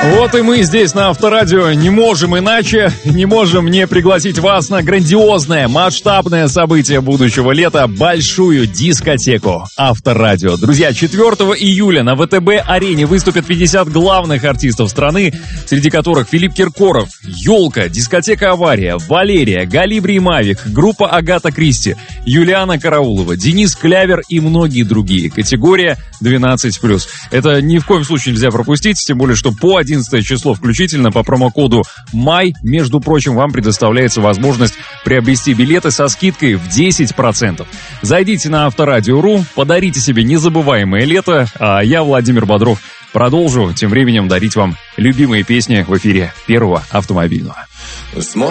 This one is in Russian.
Вот и мы здесь на Авторадио не можем иначе, не можем не пригласить вас на грандиозное, масштабное событие будущего лета — большую дискотеку Авторадио. Друзья, 4 июля на ВТБ-арене выступят 50 главных артистов страны, среди которых Филипп Киркоров, Ёлка, дискотека «Авария», Валерия, Галибри и Мавик, группа Агата Кристи, Юлиана Караулова, Денис Клявер и многие другие. Категория 12+. Это ни в коем случае нельзя пропустить, тем более, что по 11 число включительно по промокоду МАЙ, между прочим, вам предоставляется возможность приобрести билеты со скидкой в 10%. Зайдите на Авторадио.ру, подарите себе незабываемое лето, а я, Владимир Бодров, продолжу тем временем дарить вам любимые песни в эфире Первого автомобильного.